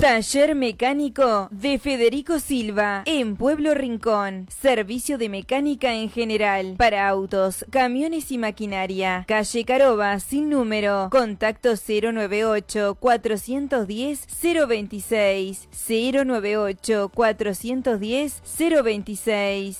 Taller mecánico de Federico Silva en Pueblo Rincón. Servicio de mecánica en general para autos, camiones y maquinaria. Calle Caroba sin número. Contacto 098 410 026 098 410 026.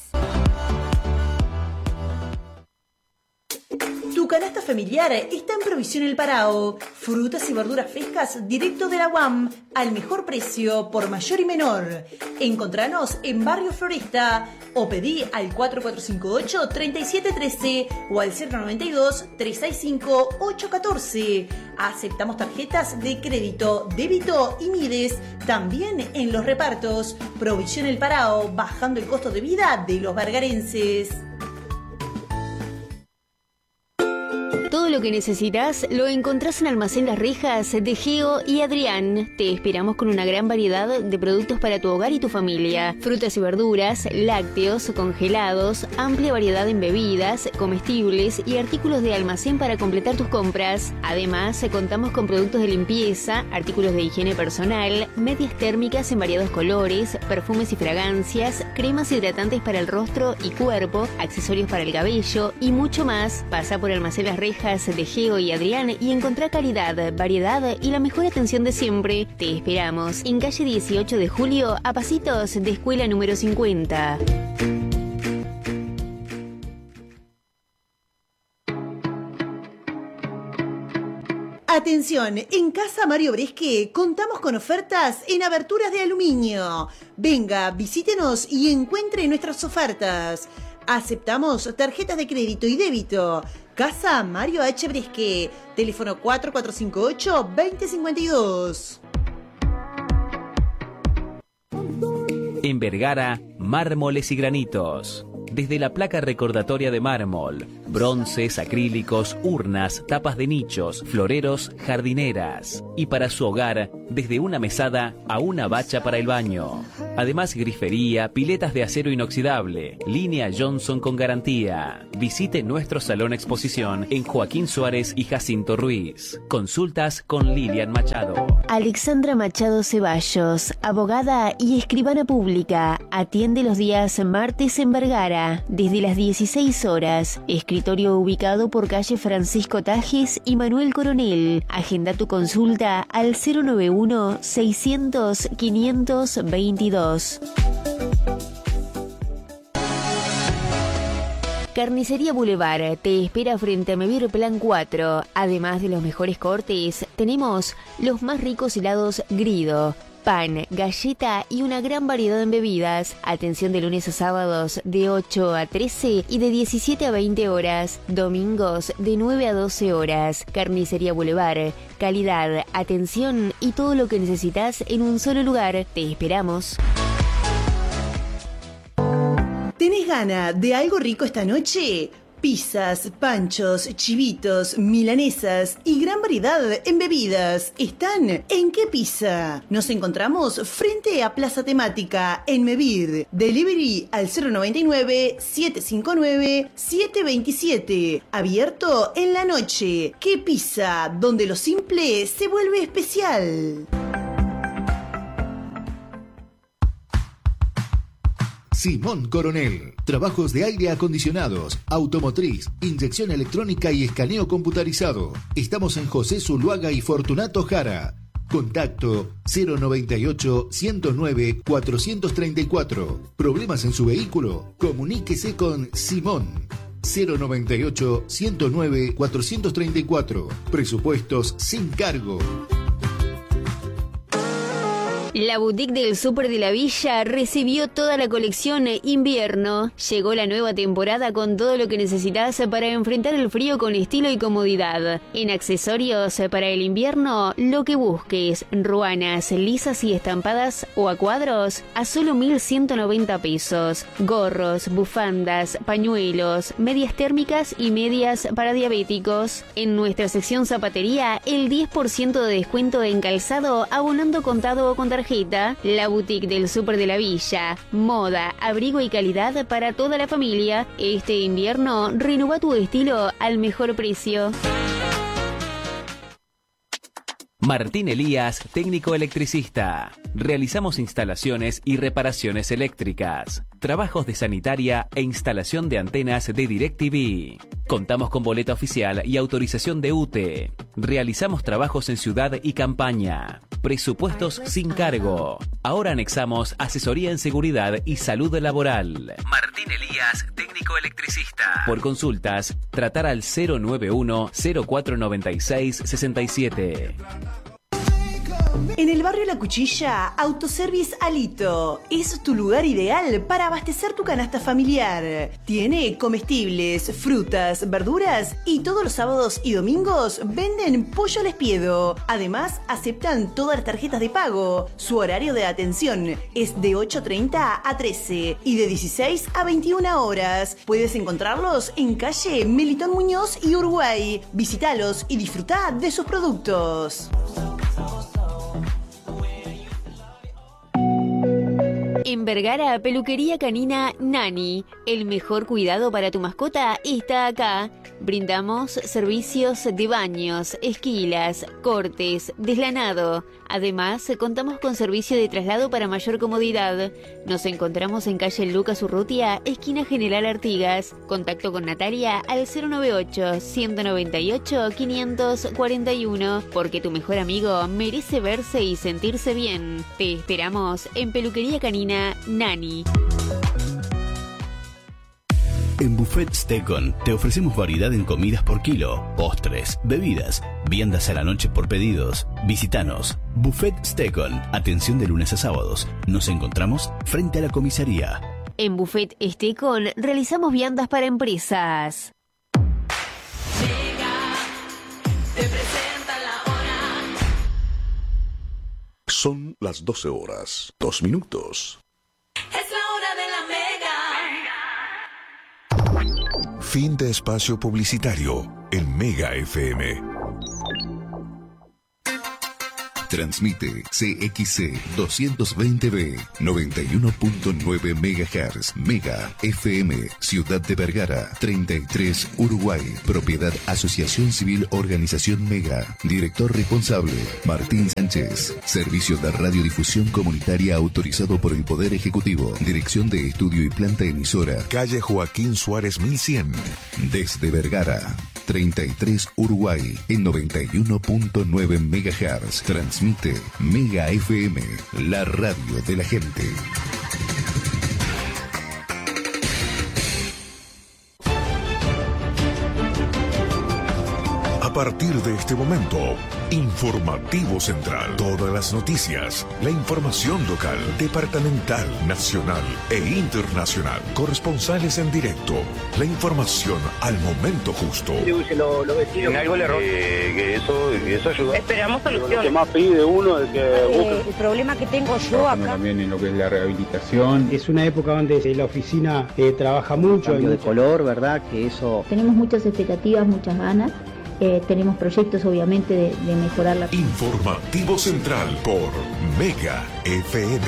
Tu canasta familiar está en Provisión El Parao. Frutas y verduras frescas directo de la UAM al mejor precio por mayor y menor. Encontranos en Barrio Floresta o pedí al 4458-3713 o al 092-365-814. Aceptamos tarjetas de crédito, débito y Mides. También en los repartos. Provisión El Parao, bajando el costo de vida de los bergarenses. Todo lo que necesitas lo encontrás en Almacén Las Rejas de Geo y Adrián. Te esperamos con una gran variedad de productos para tu hogar y tu familia. Frutas y verduras, lácteos, congelados, amplia variedad en bebidas, comestibles y artículos de almacén para completar tus compras. Además, contamos con productos de limpieza, artículos de higiene personal, medias térmicas en variados colores, perfumes y fragancias, cremas hidratantes para el rostro y cuerpo, accesorios para el cabello y mucho más. Pasa por Almacén Las Rejas de Geo y Adrián y encontrá calidad, variedad y la mejor atención de siempre. Te esperamos en calle 18 de Julio, a pasitos de escuela número 50. Atención, en Casa Mario Bresque contamos con ofertas en aberturas de aluminio. Venga, visítenos y encuentre nuestras ofertas. Aceptamos tarjetas de crédito y débito. Casa Mario H. Bresque. Teléfono 4458-2052. En Vergara, mármoles y granitos. Desde la placa recordatoria de mármol, bronces, acrílicos, urnas, tapas de nichos, floreros, jardineras. Y para su hogar, desde una mesada a una bacha para el baño. Además, grifería, piletas de acero inoxidable, línea Johnson con garantía. Visite nuestro salón exposición en Joaquín Suárez y Jacinto Ruiz. Consultas con Lilian Machado. Alexandra Machado Ceballos, abogada y escribana pública. Atiende los días martes en Vergara, desde las 16 horas. Escritorio ubicado por calle Francisco Tajes y Manuel Coronel. Agenda tu consulta al 091-600-522. Carnicería Boulevard te espera frente a Mevir Plan 4. Además de los mejores cortes, tenemos los más ricos helados Grido, pan, galleta y una gran variedad en bebidas. Atención de lunes a sábados de 8 a 13 y de 17 a 20 horas. Domingos de 9 a 12 horas. Carnicería Boulevard. Calidad, atención y todo lo que necesitas en un solo lugar. Te esperamos. ¿Tenés gana de algo rico esta noche? Pizzas, panchos, chivitos, milanesas y gran variedad en bebidas están en ¿Qué Pizza? Nos encontramos frente a Plaza Temática en Mevir. Delivery al 099-759-727. Abierto en la noche. ¿Qué Pizza? Donde lo simple se vuelve especial. Simón Coronel. Trabajos de aire acondicionados, automotriz, inyección electrónica y escaneo computarizado. Estamos en José Zuluaga y Fortunato Jara. Contacto 098-109-434. ¿Problemas en su vehículo? Comuníquese con Simón. 098-109-434. Presupuestos sin cargo. La boutique del Súper de la Villa recibió toda la colección invierno. Llegó la nueva temporada con todo lo que necesitas para enfrentar el frío con estilo y comodidad. En accesorios para el invierno, lo que busques. Ruanas, lisas y estampadas o a cuadros a solo 1.190 pesos. Gorros, bufandas, pañuelos, medias térmicas y medias para diabéticos. En nuestra sección zapatería, el 10% de descuento en calzado abonando contado o con tarjeta. La boutique del Súper de la Villa. Moda, abrigo y calidad para toda la familia. Este invierno, renueva tu estilo al mejor precio. Martín Elías, técnico electricista. Realizamos instalaciones y reparaciones eléctricas, trabajos de sanitaria e instalación de antenas de DirecTV. Contamos con boleta oficial y autorización de UTE. Realizamos trabajos en ciudad y campaña. Presupuestos sin cargo. Ahora anexamos asesoría en seguridad y salud laboral. Martín Elías, técnico electricista. Por consultas, tratar al 091-0496-67. En el barrio La Cuchilla, Autoservice Alito. Es tu lugar ideal para abastecer tu canasta familiar. Tiene comestibles, frutas, verduras y todos los sábados y domingos venden pollo al espiedo. Además, aceptan todas las tarjetas de pago. Su horario de atención es de 8:30 a 13 y de 16 a 21 horas. Puedes encontrarlos en calle Melitón Muñoz y Uruguay. Visítalos y disfruta de sus productos. En Vergara, peluquería canina Nani. El mejor cuidado para tu mascota está acá. Brindamos servicios de baños, esquilas, cortes, deslanado. Además, contamos con servicio de traslado para mayor comodidad. Nos encontramos en calle Lucas Urrutia, esquina General Artigas. Contacto con Natalia al 098-198-541, porque tu mejor amigo merece verse y sentirse bien. Te esperamos en peluquería canina Nani. En Buffet Stekon te ofrecemos variedad en comidas por kilo, postres, bebidas, viandas a la noche por pedidos. Visítanos. Buffet Stekon. Atención de lunes a sábados. Nos encontramos frente a la comisaría. En Buffet Stekon realizamos viandas para empresas. Son las 12 horas, 2 minutos. Es la hora de la Mega. Fin de espacio publicitario en Mega FM. Transmite CXC 220B 91.9 MHz. Mega FM, Ciudad de Vergara, 33 Uruguay. Propiedad Asociación Civil Organización Mega. Director responsable Martín Sánchez. Servicio de radiodifusión comunitaria autorizado por el Poder Ejecutivo. Dirección de estudio y planta emisora. Calle Joaquín Suárez 1100. Desde Vergara, 33 Uruguay, en 91.9 MHz. Transmite Mega FM, la radio de la gente. A partir de este momento, Informativo Central. Todas las noticias, la información local, departamental, nacional e internacional. Corresponsales en directo. La información al momento justo. En algo le que eso ayuda. Esperamos soluciones. Lo que más pide uno es que busque. El problema que tengo yo acá. También en lo que es la rehabilitación. Es una época donde la oficina trabaja mucho. Cambio de color, ¿verdad? Que eso. Tenemos muchas expectativas, muchas ganas. Tenemos proyectos, obviamente, de mejorar la... Informativo Central por Mega FM.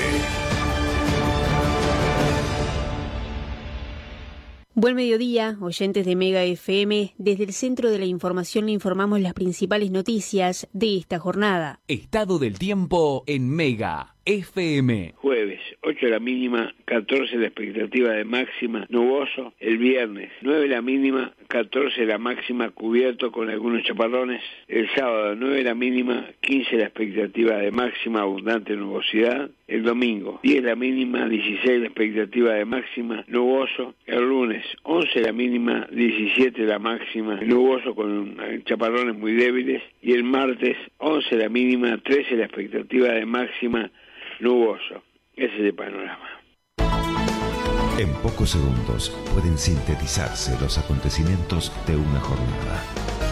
Buen mediodía, oyentes de Mega FM. Desde el Centro de la Información le informamos las principales noticias de esta jornada. Estado del tiempo en Mega FM. Jueves, 8 la mínima, 14 la expectativa de máxima, nuboso. El viernes, 9 la mínima, 14 la máxima, cubierto con algunos chaparrones. El sábado, 9 la mínima, 15 la expectativa de máxima, abundante nubosidad. El domingo, 10 la mínima, 16 la expectativa de máxima, nuboso. El lunes, 11 la mínima, 17 la máxima, nuboso con chaparrones muy débiles. Y el martes, 11 la mínima, 13 la expectativa de máxima, nuboso. Ese es el panorama. En pocos segundos pueden sintetizarse los acontecimientos de una jornada.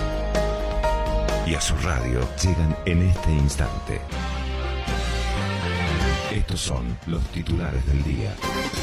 Y a su radio llegan en este instante. Estos son los titulares del día.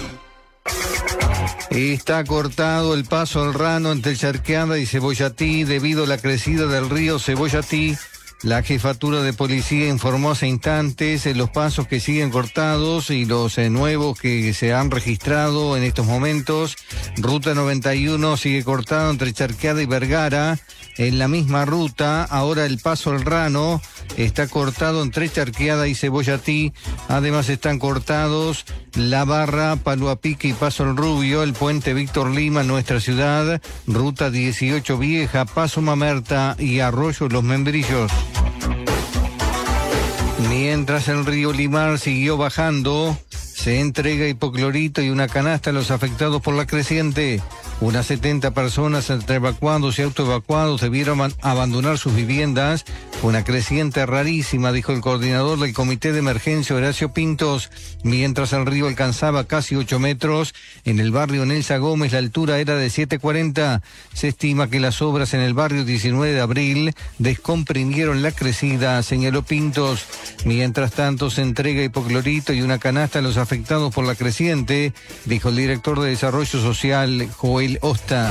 Está cortado el paso al Rano entre Charqueada y Cebollatí debido a la crecida del río Cebollatí La jefatura de policía informó hace instantes los pasos que siguen cortados y los nuevos que se han registrado en estos momentos. Ruta 91 sigue cortado entre Charqueada y Vergara. En la misma ruta, ahora el paso al Rano está cortado entre Charqueada y Cebollatí. Además están cortados La Barra, Palo a Pique y Paso al Rubio, el puente Víctor Lima en nuestra ciudad, ruta 18 Vieja, Paso Mamerta y Arroyo Los Membrillos. Mientras el río Limar siguió bajando, se entrega hipoclorito y una canasta a los afectados por la creciente. Unas 70 personas entre evacuados y autoevacuados debieron abandonar sus viviendas. Una creciente rarísima, dijo el coordinador del Comité de Emergencia, Horacio Pintos. Mientras el río alcanzaba casi 8 metros, en el barrio Nelsa Gómez la altura era de 7,40. Se estima que las obras en el barrio 19 de abril descomprimieron la crecida, señaló Pintos. Mientras tanto, se entrega hipoclorito y una canasta a los afectados por la creciente, dijo el director de Desarrollo Social, Joel Osta.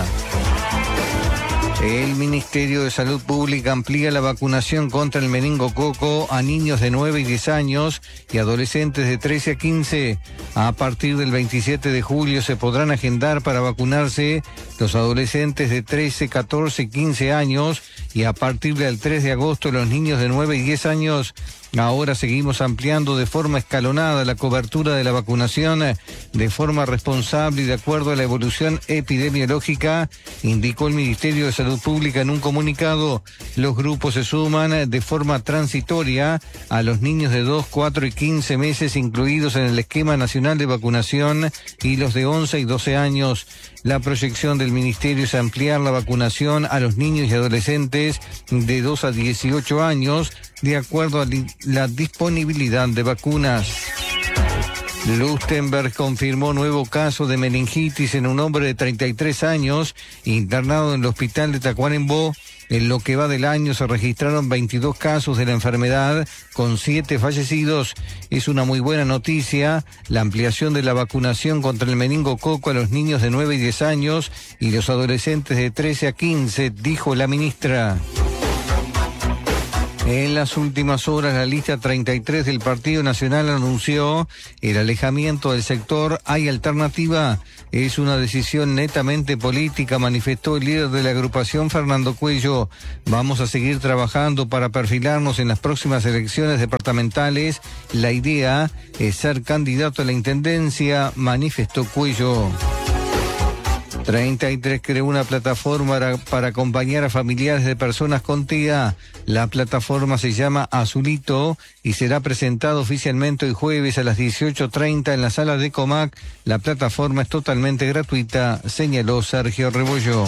El Ministerio de Salud Pública amplía la vacunación contra el meningococo a niños de 9 y 10 años y adolescentes de 13 a 15. A partir del 27 de julio se podrán agendar para vacunarse los adolescentes de 13, 14 y 15 años y a partir del 3 de agosto los niños de 9 y 10 años. Ahora seguimos ampliando de forma escalonada la cobertura de la vacunación de forma responsable y de acuerdo a la evolución epidemiológica, indicó el Ministerio de Salud Pública en un comunicado. Los grupos se suman de forma transitoria a los niños de 2, 4 y 15 meses incluidos en el esquema nacional de vacunación y los de 11 y 12 años. La proyección del Ministerio es ampliar la vacunación a los niños y adolescentes de 2 a 18 años, de acuerdo a la disponibilidad de vacunas. Lustenberg confirmó nuevo caso de meningitis en un hombre de 33 años internado en el hospital de Tacuarembó. En lo que va del año se registraron 22 casos de la enfermedad, con 7 fallecidos. Es una muy buena noticia la ampliación de la vacunación contra el meningococo a los niños de 9 y 10 años y los adolescentes de 13 a 15, dijo la ministra. En las últimas horas, la lista 33 del Partido Nacional anunció el alejamiento del sector Hay Alternativa. Es una decisión netamente política, manifestó el líder de la agrupación, Fernando Cuello. Vamos a seguir trabajando para perfilarnos en las próximas elecciones departamentales. La idea es ser candidato a la intendencia, manifestó Cuello. 33 creó una plataforma para acompañar a familiares de personas con TEA. La plataforma se llama Azulito y será presentada oficialmente hoy jueves a las 18:30 en la sala de Comac. La plataforma es totalmente gratuita, señaló Sergio Rebollo.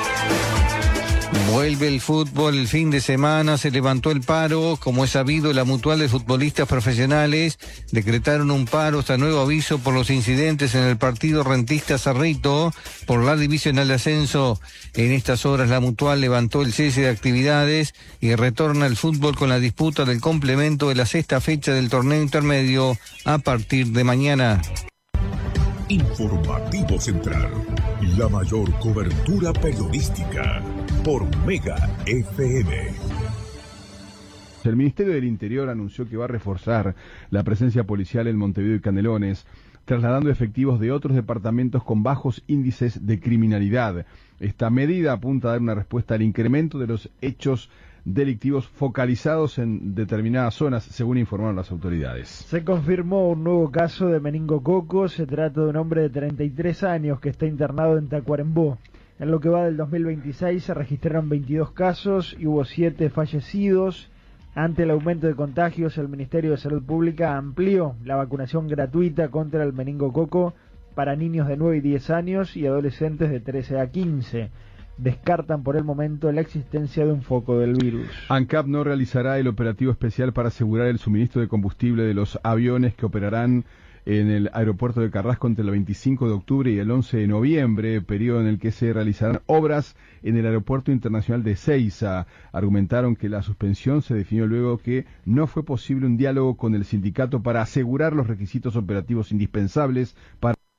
Vuelve el fútbol el fin de semana, se levantó el paro. Como es sabido, la Mutual de Futbolistas Profesionales decretaron un paro hasta nuevo aviso por los incidentes en el partido Rentista Cerrito por la divisional de ascenso. En estas horas la Mutual levantó el cese de actividades y retorna al fútbol con la disputa del complemento de la sexta fecha del torneo intermedio a partir de mañana. Informativo Central, la mayor cobertura periodística por Mega FM. El Ministerio del Interior anunció que va a reforzar la presencia policial en Montevideo y Canelones, trasladando efectivos de otros departamentos con bajos índices de criminalidad. Esta medida apunta a dar una respuesta al incremento de los hechos delictivos focalizados en determinadas zonas, según informaron las autoridades. Se confirmó un nuevo caso de meningococo. Se trata de un hombre de 33 años que está internado en Tacuarembó. En lo que va del 2026 se registraron 22 casos y hubo 7 fallecidos. Ante el aumento de contagios, el Ministerio de Salud Pública amplió la vacunación gratuita contra el meningococo para niños de 9 y 10 años y adolescentes de 13 a 15. Descartan por el momento la existencia de un foco del virus. ANCAP no realizará el operativo especial para asegurar el suministro de combustible de los aviones que operarán en el aeropuerto de Carrasco entre el 25 de octubre y el 11 de noviembre, periodo en el que se realizarán obras en el aeropuerto internacional de Ezeiza. Argumentaron que la suspensión se definió luego que no fue posible un diálogo con el sindicato para asegurar los requisitos operativos indispensables para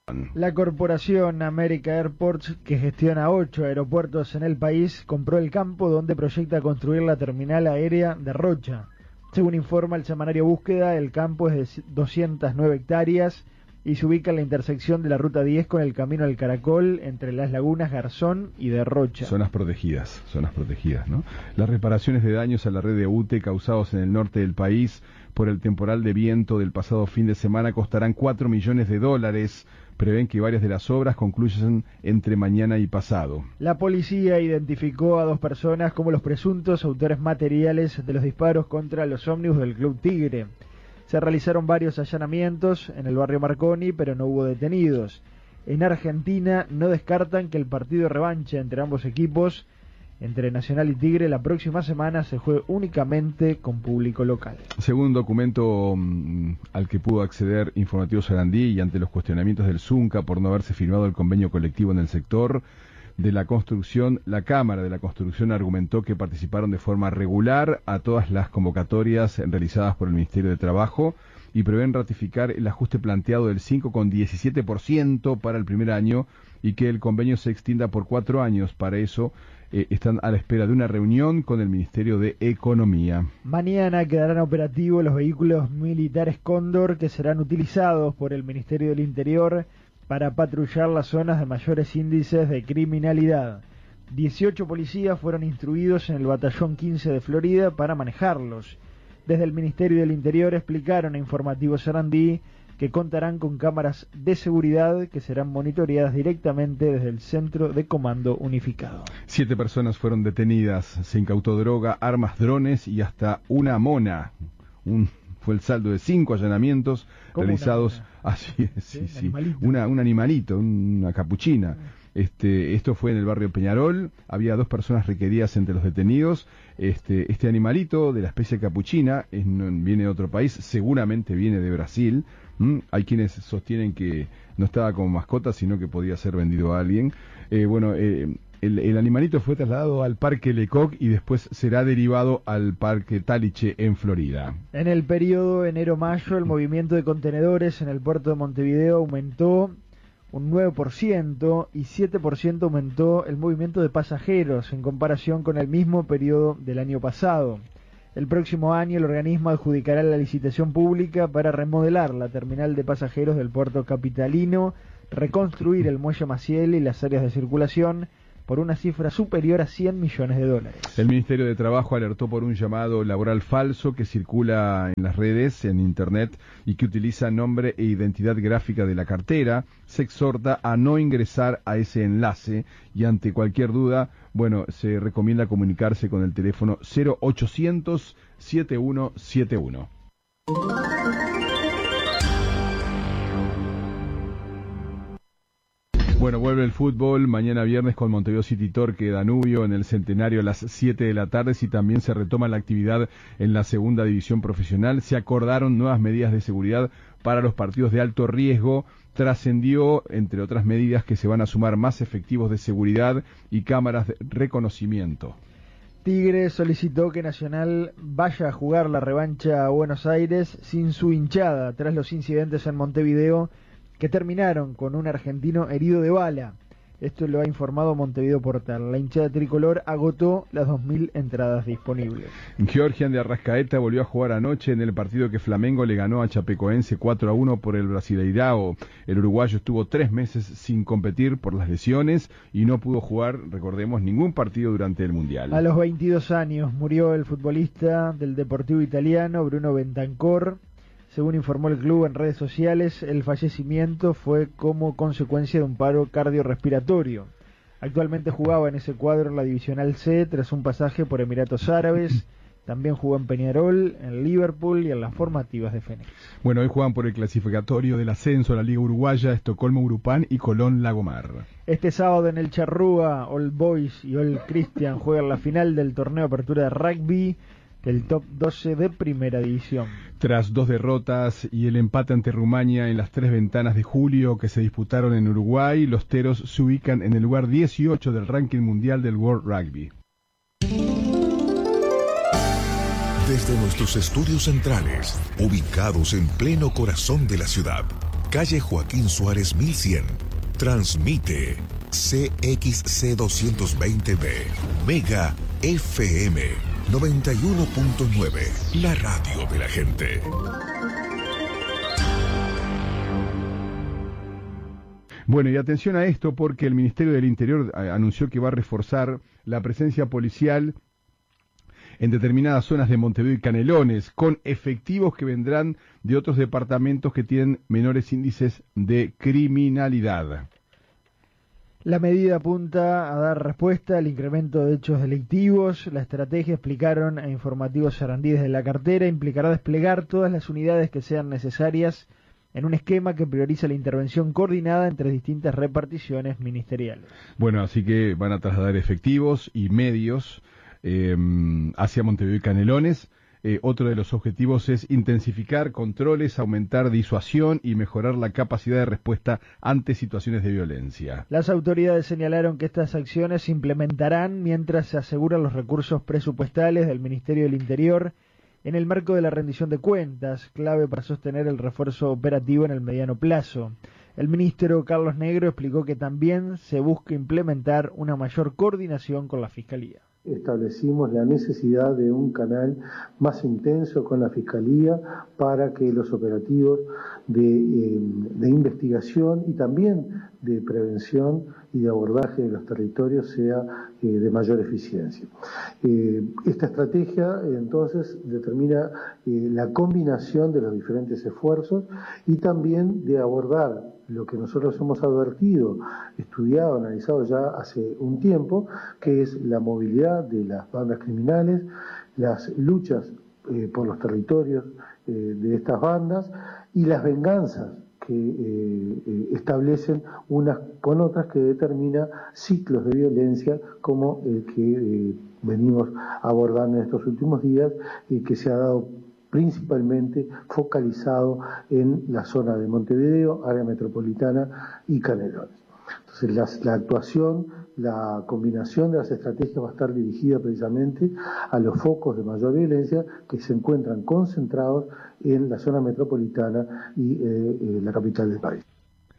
La corporación America Airports, que gestiona 8 aeropuertos en el país, compró el campo donde proyecta construir la terminal aérea de Rocha. Según informa el semanario Búsqueda, el campo es de 209 hectáreas y se ubica en la intersección de la Ruta 10 con el Camino del Caracol, entre las lagunas Garzón y de Rocha. Zonas protegidas, ¿no? Las reparaciones de daños a la red de UTE causados en el norte del país por el temporal de viento del pasado fin de semana costarán $4 millones. Prevén que varias de las obras concluyan entre mañana y pasado. La policía identificó a 2 personas como los presuntos autores materiales de los disparos contra los ómnibus del Club Tigre. Se realizaron varios allanamientos en el barrio Marconi, pero no hubo detenidos. En Argentina no descartan que el partido de revancha entre ambos equipos, entre Nacional y Tigre, la próxima semana se juegue únicamente con público local. Según un documento al que pudo acceder Informativo Sarandí y ante los cuestionamientos del Zunca por no haberse firmado el convenio colectivo en el sector de la construcción, la Cámara de la Construcción argumentó que participaron de forma regular a todas las convocatorias realizadas por el Ministerio de Trabajo y prevén ratificar el ajuste planteado del 5,17% para el primer año y que el convenio se extienda por 4 años. Para eso están a la espera de una reunión con el Ministerio de Economía. Mañana quedarán operativos los vehículos militares Cóndor que serán utilizados por el Ministerio del Interior para patrullar las zonas de mayores índices de criminalidad. 18 policías fueron instruidos en el Batallón 15 de Florida para manejarlos. Desde el Ministerio del Interior explicaron a Informativo Sarandí que contarán con cámaras de seguridad que serán monitoreadas directamente desde el Centro de Comando Unificado. 7 personas fueron detenidas, se incautó droga, armas, drones y hasta una mona. Fue el saldo de 5 allanamientos realizados. Así es, sí. Un animalito, una capuchina. Esto fue en el barrio Peñarol. Había 2 personas requeridas entre los detenidos. Este animalito de la especie capuchina viene de otro país, seguramente viene de Brasil. Hay quienes sostienen que no estaba como mascota, sino que podía ser vendido a alguien. El animalito fue trasladado al Parque Lecoq y después será derivado al Parque Taliche en Florida. En el periodo enero-mayo, el movimiento de contenedores en el puerto de Montevideo aumentó un 9% y 7% aumentó el movimiento de pasajeros en comparación con el mismo periodo del año pasado. El próximo año el organismo adjudicará la licitación pública para remodelar la terminal de pasajeros del puerto capitalino, reconstruir el muelle Maciel y las áreas de circulación por una cifra superior a $100 millones. El Ministerio de Trabajo alertó por un llamado laboral falso que circula en las redes, en Internet, y que utiliza nombre e identidad gráfica de la cartera. Se exhorta a no ingresar a ese enlace y ante cualquier duda, se recomienda comunicarse con el teléfono 0800 7171. Vuelve el fútbol mañana viernes con Montevideo City Torque Danubio en el Centenario a las 7 de la tarde. Y también se retoma la actividad en la segunda división profesional. Se acordaron nuevas medidas de seguridad para los partidos de alto riesgo. Trascendió, entre otras medidas, que se van a sumar más efectivos de seguridad y cámaras de reconocimiento. Tigre solicitó que Nacional vaya a jugar la revancha a Buenos Aires sin su hinchada tras los incidentes en Montevideo que terminaron con un argentino herido de bala. Esto lo ha informado Montevideo Portal. La hinchada tricolor agotó las 2.000 entradas disponibles. Georgian de Arrascaeta volvió a jugar anoche en el partido que Flamengo le ganó a Chapecoense 4-1 por el Brasileirao. El uruguayo estuvo 3 meses sin competir por las lesiones y no pudo jugar, recordemos, ningún partido durante el Mundial. A los 22 años murió el futbolista del Deportivo Italiano, Bruno Bentancor. Según informó el club en redes sociales, el fallecimiento fue como consecuencia de un paro cardiorrespiratorio. Actualmente jugaba en ese cuadro en la Divisional C tras un pasaje por Emiratos Árabes. También jugó en Peñarol, en Liverpool y en las formativas de Fénix. Hoy juegan por el clasificatorio del ascenso a la Liga Uruguaya, Estocolmo Urupán y Colón Lagomar. Este sábado en el Charrúa, All Boys y All Christian juegan la final del torneo de apertura de rugby del top 12 de primera división. Tras 2 derrotas y el empate ante Rumania en las 3 ventanas de julio que se disputaron en Uruguay, los teros se ubican en el lugar 18 del ranking mundial del World Rugby. Desde nuestros estudios centrales, ubicados en pleno corazón de la ciudad, calle Joaquín Suárez 1100. Transmite CXC220B, Mega FM 91.9, la radio de la gente. Bueno, y atención a esto porque el Ministerio del Interior anunció que va a reforzar la presencia policial en determinadas zonas de Montevideo y Canelones, con efectivos que vendrán de otros departamentos que tienen menores índices de criminalidad. La medida apunta a dar respuesta al incremento de hechos delictivos. La estrategia, explicaron a Informativo Sarandí desde la cartera, implicará desplegar todas las unidades que sean necesarias en un esquema que prioriza la intervención coordinada entre distintas reparticiones ministeriales. Bueno, así que van a trasladar efectivos y medios hacia Montevideo y Canelones. Otro de los objetivos es intensificar controles, aumentar disuasión y mejorar la capacidad de respuesta ante situaciones de violencia. Las autoridades señalaron que estas acciones se implementarán mientras se aseguran los recursos presupuestales del Ministerio del Interior en el marco de la rendición de cuentas, clave para sostener el refuerzo operativo en el mediano plazo. El ministro Carlos Negro explicó que también se busca implementar una mayor coordinación con la Fiscalía. Establecimos la necesidad de un canal más intenso con la Fiscalía para que los operativos de investigación y también de prevención y de abordaje de los territorios sea de mayor eficiencia. Esta estrategia entonces determina la combinación de los diferentes esfuerzos y también de abordar lo que nosotros hemos advertido, estudiado, analizado ya hace un tiempo, que es la movilidad de las bandas criminales, las luchas por los territorios de estas bandas y las venganzas que establecen unas con otras, que determina ciclos de violencia como el que venimos abordando en estos últimos días y que se ha dado principalmente focalizado en la zona de Montevideo, área metropolitana y Canelones. Entonces la actuación, la combinación de las estrategias va a estar dirigida precisamente a los focos de mayor violencia que se encuentran concentrados en la zona metropolitana y la capital del país.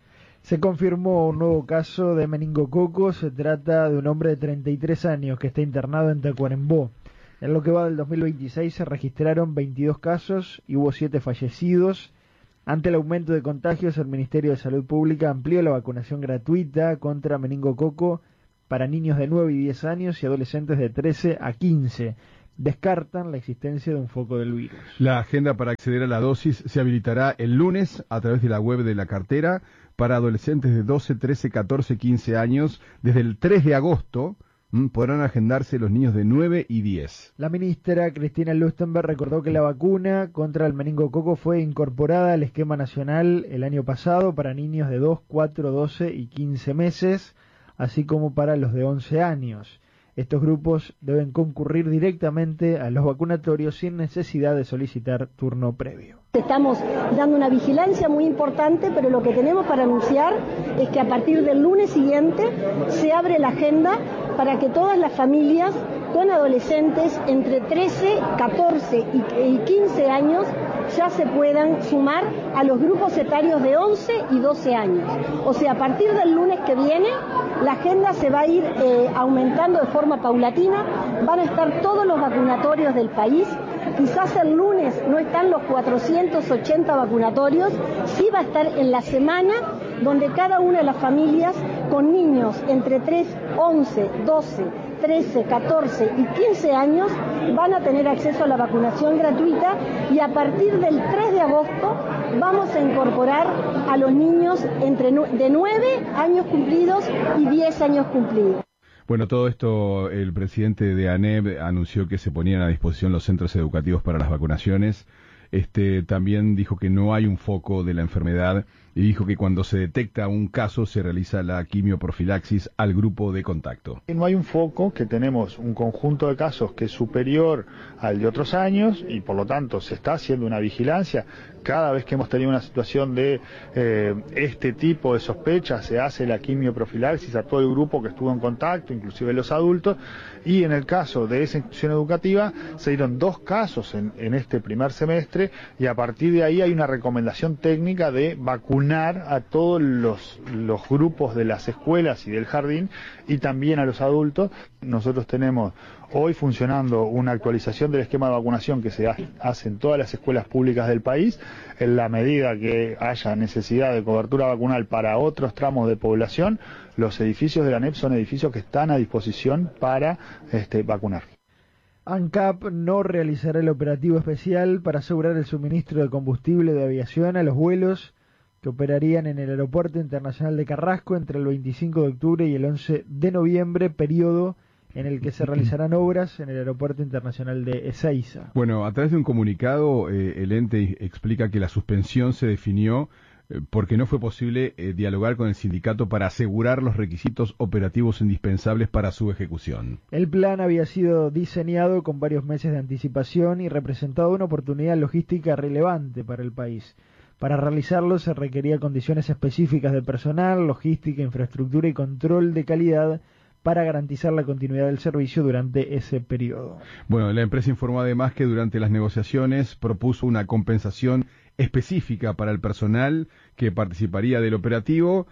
Se confirmó un nuevo caso de meningococo. Se trata de un hombre de 33 años que está internado en Tacuarembó. En lo que va del 2026 se registraron 22 casos y hubo 7 fallecidos. Ante el aumento de contagios, el Ministerio de Salud Pública amplió la vacunación gratuita contra meningococo para niños de 9 y 10 años y adolescentes de 13 a 15. Descartan la existencia de un foco del virus. La agenda para acceder a la dosis se habilitará el lunes a través de la web de la cartera para adolescentes de 12, 13, 14, 15 años. Desde el 3 de agosto podrán agendarse los niños de 9 y 10. La ministra Cristina Lustenberg recordó que la vacuna contra el meningococo fue incorporada al esquema nacional el año pasado para niños de 2, 4, 12 y 15 meses, así como para los de 11 años. Estos grupos deben concurrir directamente a los vacunatorios sin necesidad de solicitar turno previo. Estamos dando una vigilancia muy importante, pero lo que tenemos para anunciar es que a partir del lunes siguiente se abre la agenda para que todas las familias con adolescentes entre 13, 14 y 15 años ya se puedan sumar a los grupos etarios de 11 y 12 años. O sea, a partir del lunes que viene, la agenda se va a ir aumentando de forma paulatina, van a estar todos los vacunatorios del país. Quizás el lunes no están los 480 vacunatorios, sí va a estar en la semana donde cada una de las familias con niños entre 3, 11, 12, 13, 14 y 15 años van a tener acceso a la vacunación gratuita y a partir del 3 de agosto vamos a incorporar a los niños de 9 años cumplidos y 10 años cumplidos. Bueno, todo esto, el presidente de ANEB anunció que se ponían a disposición los centros educativos para las vacunaciones. También dijo que no hay un foco de la enfermedad y dijo que cuando se detecta un caso se realiza la quimioprofilaxis al grupo de contacto. No hay un foco, que tenemos un conjunto de casos que es superior al de otros años y por lo tanto se está haciendo una vigilancia. Cada vez que hemos tenido una situación de este tipo de sospecha se hace la quimioprofilaxis a todo el grupo que estuvo en contacto, inclusive los adultos, y en el caso de esa institución educativa se dieron 2 casos en este primer semestre semestre, y a partir de ahí hay una recomendación técnica de vacunar a todos los grupos de las escuelas y del jardín, y también a los adultos. Nosotros tenemos hoy funcionando una actualización del esquema de vacunación que se hace en todas las escuelas públicas del país. En la medida que haya necesidad de cobertura vacunal para otros tramos de población, los edificios de la ANEP son edificios que están a disposición para vacunar. ANCAP no realizará el operativo especial para asegurar el suministro de combustible de aviación a los vuelos que operarían en el Aeropuerto Internacional de Carrasco entre el 25 de octubre y el 11 de noviembre, periodo en el que se realizarán obras en el Aeropuerto Internacional de Ezeiza. Bueno, a través de un comunicado, el ente explica que la suspensión se definió porque no fue posible dialogar con el sindicato para asegurar los requisitos operativos indispensables para su ejecución. El plan había sido diseñado con varios meses de anticipación y representaba una oportunidad logística relevante para el país. Para realizarlo se requería condiciones específicas de personal, logística, infraestructura y control de calidad para garantizar la continuidad del servicio durante ese periodo. Bueno, la empresa informó además que durante las negociaciones propuso una compensación específica para el personal que participaría del operativo,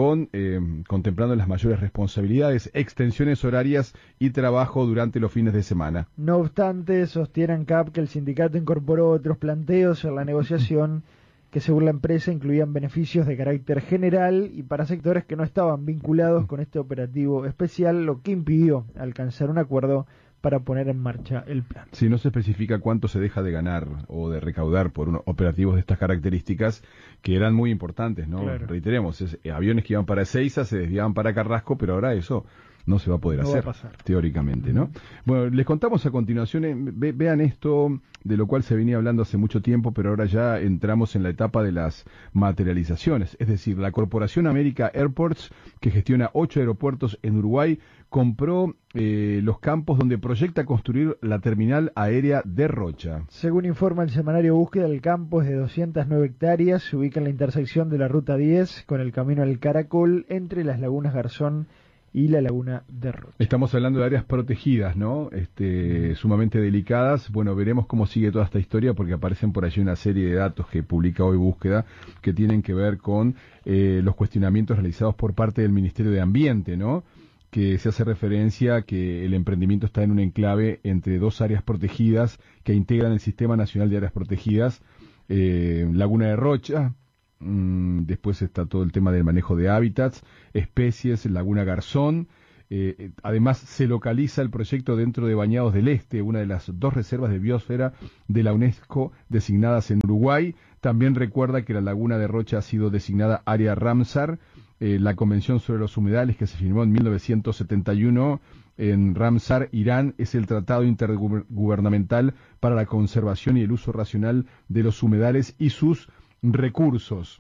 contemplando las mayores responsabilidades, extensiones horarias y trabajo durante los fines de semana. No obstante, sostiene ANCAP que el sindicato incorporó otros planteos en la negociación que según la empresa incluían beneficios de carácter general y para sectores que no estaban vinculados con este operativo especial, lo que impidió alcanzar un acuerdo para poner en marcha el plan. Si no se especifica cuánto se deja de ganar o de recaudar por operativos de estas características, que eran muy importantes, ¿no? Claro. Reiteremos, aviones que iban para Ezeiza se desviaban para Carrasco, pero ahora eso no se va a poder hacer, teóricamente, ¿no? Bueno, les contamos a continuación, vean esto, de lo cual se venía hablando hace mucho tiempo, pero ahora ya entramos en la etapa de las materializaciones. Es decir, la Corporación América Airports, que gestiona 8 aeropuertos en Uruguay, compró los campos donde proyecta construir la terminal aérea de Rocha. Según informa el semanario Búsqueda, el campo es de 209 hectáreas, se ubica en la intersección de la Ruta 10 con el Camino al Caracol, entre las lagunas Garzón y la laguna de Rocha. Estamos hablando de áreas protegidas, ¿no? Sumamente delicadas. Bueno, veremos cómo sigue toda esta historia, porque aparecen por allí una serie de datos que publica hoy Búsqueda que tienen que ver con los cuestionamientos realizados por parte del Ministerio de Ambiente, ¿no? Que se hace referencia a que el emprendimiento está en un enclave entre dos áreas protegidas que integran el Sistema Nacional de Áreas Protegidas, Laguna de Rocha. Después está todo el tema del manejo de hábitats, especies, Laguna Garzón. Además se localiza el proyecto dentro de Bañados del Este, una de las 2 reservas de biosfera de la UNESCO designadas en Uruguay. También recuerda que la Laguna de Rocha ha sido designada área Ramsar. La Convención sobre los Humedales, que se firmó en 1971 en Ramsar, Irán, es el tratado intergubernamental para la conservación y el uso racional de los humedales y sus recursos.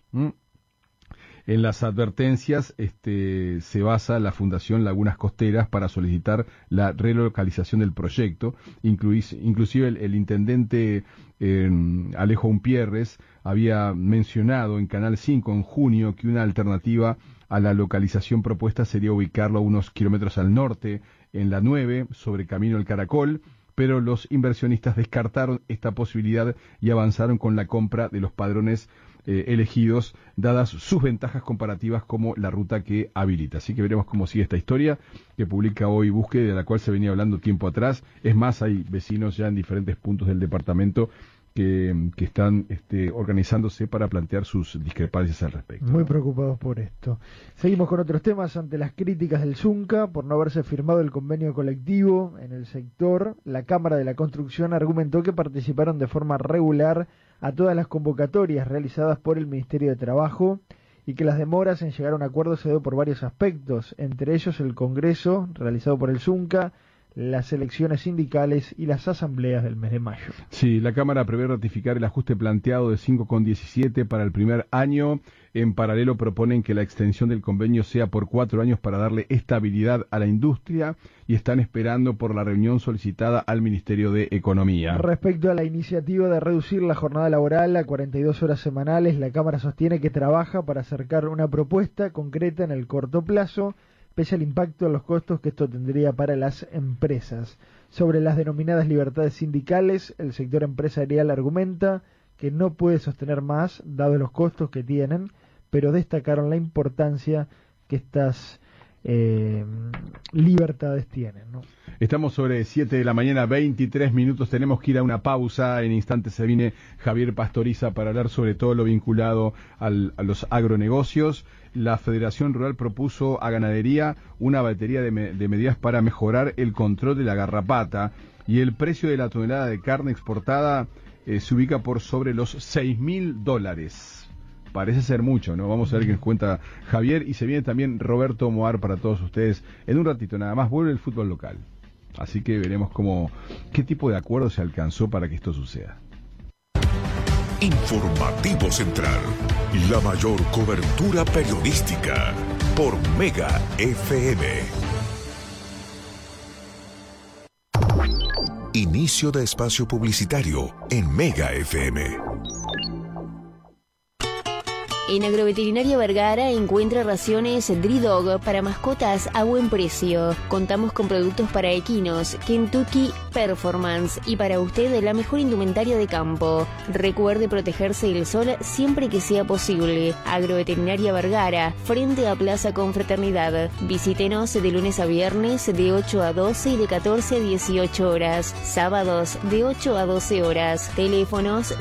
En las advertencias se basa la Fundación Lagunas Costeras para solicitar la relocalización del proyecto. Inclusive el intendente Alejo Umpierres había mencionado en Canal 5 en junio que una alternativa a la localización propuesta sería ubicarlo a unos kilómetros al norte, en la 9, sobre Camino al Caracol, pero los inversionistas descartaron esta posibilidad y avanzaron con la compra de los padrones elegidos, dadas sus ventajas comparativas como la ruta que habilita. Así que veremos cómo sigue esta historia que publica hoy Búsqueda, de la cual se venía hablando tiempo atrás. Es más, hay vecinos ya en diferentes puntos del departamento que están organizándose para plantear sus discrepancias al respecto. Muy preocupados por esto. Seguimos con otros temas. Ante las críticas del Zunca por no haberse firmado el convenio colectivo en el sector, la Cámara de la Construcción argumentó que participaron de forma regular a todas las convocatorias realizadas por el Ministerio de Trabajo y que las demoras en llegar a un acuerdo se dio por varios aspectos, entre ellos el Congreso realizado por el Zunca, las elecciones sindicales y las asambleas del mes de mayo. Sí, la Cámara prevé ratificar el ajuste planteado de 5,17 para el primer año. En paralelo proponen que la extensión del convenio sea por 4 años para darle estabilidad a la industria y están esperando por la reunión solicitada al Ministerio de Economía. Respecto a la iniciativa de reducir la jornada laboral a 42 horas semanales, la Cámara sostiene que trabaja para acercar una propuesta concreta en el corto plazo, pese al impacto en los costos que esto tendría para las empresas. Sobre las denominadas libertades sindicales, el sector empresarial argumenta que no puede sostener más, dado los costos que tienen, pero destacaron la importancia que estas libertades tienen, ¿no? Estamos sobre 7 de la mañana, 23 minutos, tenemos que ir a una pausa. En instantes se viene Javier Pastoriza para hablar sobre todo lo vinculado a los agronegocios. La Federación Rural propuso a Ganadería una batería de medidas para mejorar el control de la garrapata, y el precio de la tonelada de carne exportada se ubica por sobre los $6.000. Parece ser mucho, ¿no? Vamos a ver qué nos cuenta Javier, y se viene también Roberto Moar para todos ustedes. En un ratito nada más vuelve el fútbol local. Así que veremos qué tipo de acuerdo se alcanzó para que esto suceda. Informativo Central, la mayor cobertura periodística por Mega FM. Inicio de espacio publicitario en Mega FM. En Agroveterinaria Vergara encuentra raciones Dri-Dog para mascotas a buen precio. Contamos con productos para equinos, Kentucky Performance y para usted la mejor indumentaria de campo. Recuerde protegerse del sol siempre que sea posible. Agroveterinaria Vergara, frente a Plaza Confraternidad. Visítenos de lunes a viernes de 8 a 12 y de 14 a 18 horas. Sábados de 8 a 12 horas. Teléfonos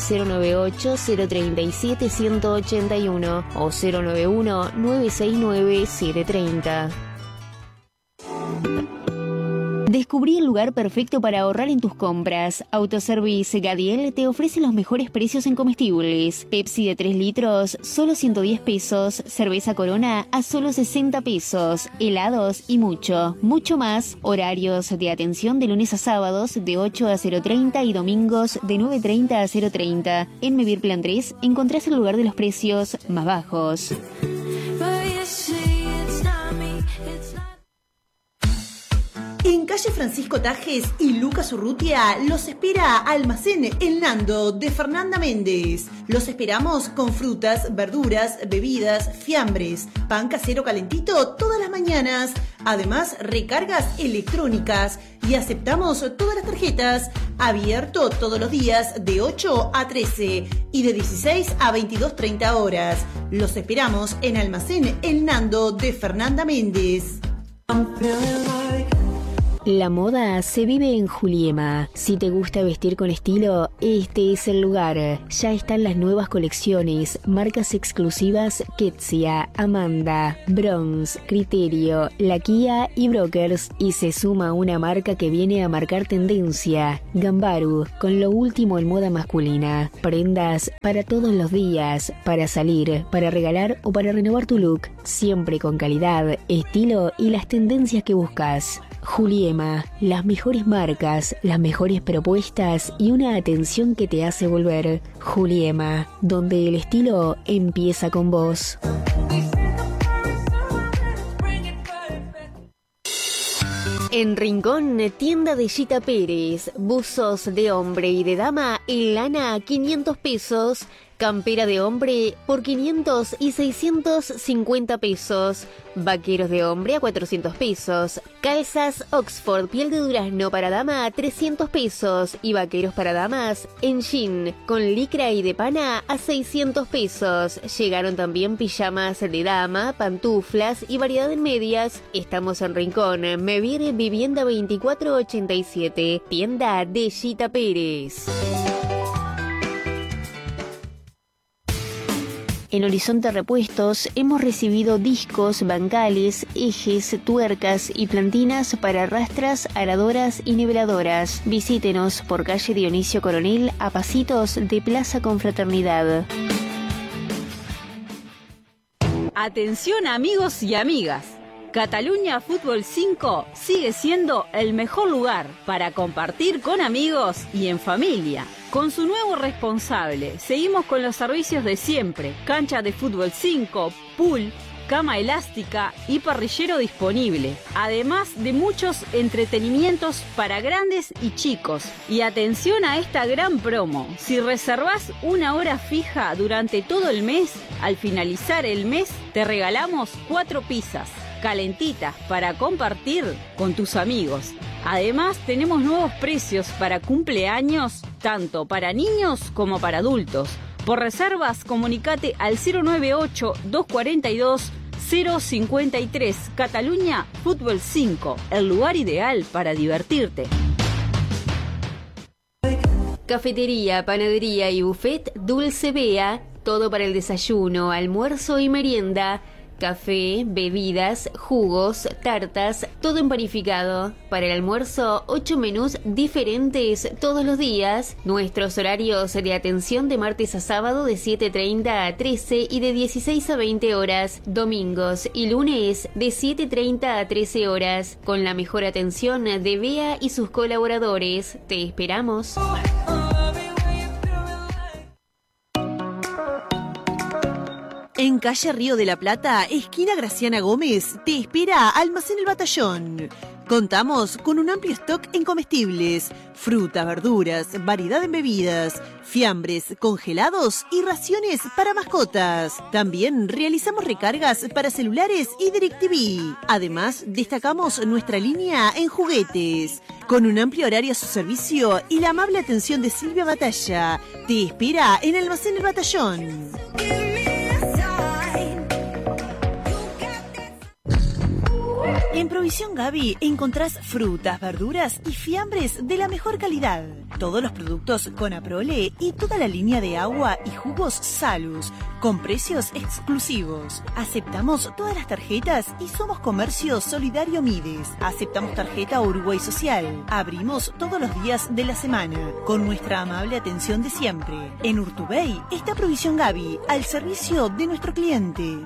098-037-181 o 091-969-730. Descubrí el lugar perfecto para ahorrar en tus compras. Autoservice Gadiel te ofrece los mejores precios en comestibles. Pepsi de 3 litros, solo 110 pesos. Cerveza Corona a solo 60 pesos. Helados y mucho, mucho más. Horarios de atención de lunes a sábados de 8 a 0:30 y domingos de 9:30 a 0:30. En Mevir Plan 3 encontrás el lugar de los precios más bajos. En calle Francisco Tajes y Lucas Urrutia los espera Almacén El Nando de Fernanda Méndez. Los esperamos con frutas, verduras, bebidas, fiambres, pan casero calentito todas las mañanas. Además, recargas electrónicas y aceptamos todas las tarjetas. Abierto todos los días de 8 a 13 y de 16 a 22:30 horas. Los esperamos en Almacén El Nando de Fernanda Méndez. La moda se vive en Juliema. Si te gusta vestir con estilo, este es el lugar. Ya están las nuevas colecciones, marcas exclusivas Ketsia, Amanda, Bronze, Criterio, La Kia y Brokers. Y se suma una marca que viene a marcar tendencia, Gambaru, con lo último en moda masculina. Prendas para todos los días, para salir, para regalar o para renovar tu look. Siempre con calidad, estilo y las tendencias que buscas. Juliema, las mejores marcas, las mejores propuestas y una atención que te hace volver. Juliema, donde el estilo empieza con vos. En Rincón, tienda de Gita Pérez, buzos de hombre y de dama en lana a 500 pesos, campera de hombre por 500 y 650 pesos, vaqueros de hombre a 400 pesos, calzas Oxford piel de durazno para dama a 300 pesos y vaqueros para damas en jean con licra y de pana a 600 pesos. Llegaron también pijamas de dama, pantuflas y variedad en medias. Estamos en Rincón, Mevir Vivienda 2487, tienda de Gita Pérez. En Horizonte Repuestos hemos recibido discos, bancales, ejes, tuercas y plantinas para rastras, aradoras y niveladoras. Visítenos por calle Dionisio Coronel a pasitos de Plaza Confraternidad. Atención amigos y amigas. Cataluña Fútbol 5 sigue siendo el mejor lugar para compartir con amigos y en familia. Con su nuevo responsable, seguimos con los servicios de siempre: cancha de fútbol 5, pool, cama elástica y parrillero disponible, además de muchos entretenimientos para grandes y chicos. Y atención a esta gran promo: si reservas una hora fija durante todo el mes, al finalizar el mes te regalamos 4 pizzas calentitas para compartir con tus amigos. Además, tenemos nuevos precios para cumpleaños, tanto para niños como para adultos. Por reservas, comunicate al 098-242-053. Cataluña Fútbol 5, el lugar ideal para divertirte. Cafetería, panadería y buffet Dulce Bea, todo para el desayuno, almuerzo y merienda. Café, bebidas, jugos, tartas, todo en panificado. Para el almuerzo, 8 menús diferentes todos los días. Nuestros horarios de atención de martes a sábado de 7:30 a 13 y de 16 a 20 horas. Domingos y lunes de 7:30 a 13 horas. Con la mejor atención de Bea y sus colaboradores. Te esperamos. En calle Río de la Plata, esquina Graciana Gómez, te espera Almacén El Batallón. Contamos con un amplio stock en comestibles, frutas, verduras, variedad en bebidas, fiambres, congelados y raciones para mascotas. También realizamos recargas para celulares y DirecTV. Además, destacamos nuestra línea en juguetes. Con un amplio horario a su servicio y la amable atención de Silvia Batalla, te espera en Almacén El Batallón. En Provisión Gaby encontrás frutas, verduras y fiambres de la mejor calidad. Todos los productos con Aprole y toda la línea de agua y jugos Salus, con precios exclusivos. Aceptamos todas las tarjetas y somos Comercio Solidario Mides. Aceptamos tarjeta Uruguay Social. Abrimos todos los días de la semana, con nuestra amable atención de siempre. En Urtubey está Provisión Gaby, al servicio de nuestro cliente.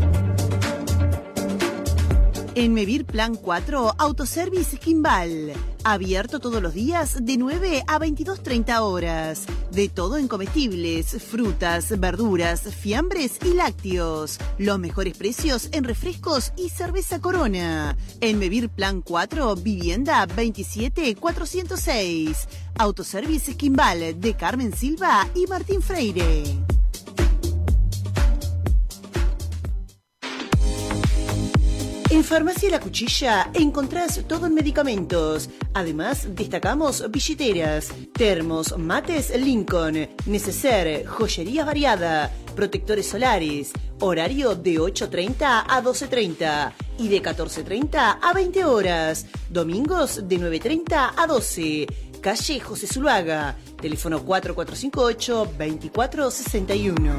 En Mevir Plan 4, Autoservice Kimball. Abierto todos los días de 9 a 22:30 horas. De todo en comestibles, frutas, verduras, fiambres y lácteos. Los mejores precios en refrescos y cerveza Corona. En Mevir Plan 4, Vivienda 27406. Autoservice Kimball de Carmen Silva y Martín Freire. En Farmacia La Cuchilla encontrás todo en medicamentos. Además, destacamos billeteras, termos, mates Lincoln, neceser, joyería variada, protectores solares. Horario de 8:30 a 12:30 y de 14:30 a 20 horas. Domingos de 9:30 a 12. Calle José Zuluaga. Teléfono 4458-2461.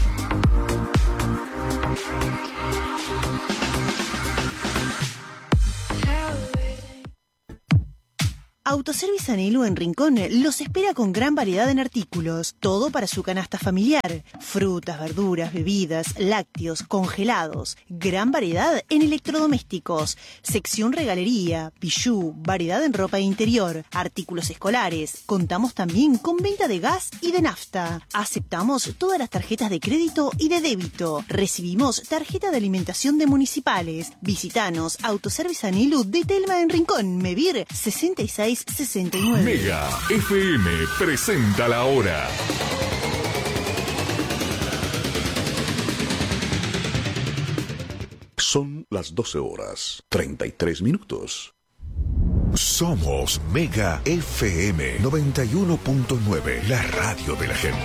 Autoservice Anhelo en Rincón los espera con gran variedad en artículos, todo para su canasta familiar, frutas, verduras, bebidas, lácteos, congelados, gran variedad en electrodomésticos, sección regalería, bijú, variedad en ropa interior, artículos escolares. Contamos también con venta de gas y de nafta. Aceptamos todas las tarjetas de crédito y de débito. Recibimos tarjeta de alimentación de municipales. Visitanos Autoservice Anhelo de Telma en Rincón, Mevir 6669. Mega FM presenta la hora. Son las 12 horas, 33 minutos. Somos Mega FM 91.9, la radio de la gente.